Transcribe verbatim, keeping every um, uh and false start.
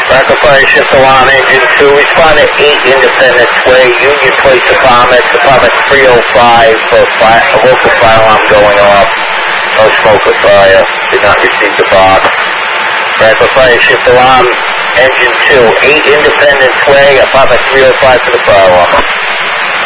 Backup fire shift alarm engine two. Respond to eight Independence Way, Union Place Apartments, apartment three oh five for fire, a local fire alarm going off. No smoke or fire. Did not receive the box. Backup fire shift alarm engine two. eight Independence Way, apartment three oh five for the fire alarm.